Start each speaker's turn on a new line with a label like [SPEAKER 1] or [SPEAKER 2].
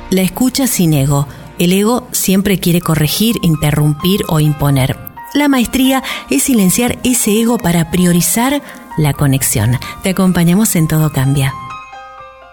[SPEAKER 1] la escucha sin ego. El ego siempre quiere corregir, interrumpir o imponer. La maestría es silenciar ese ego para priorizar la conexión. Te acompañamos en Todo Cambia.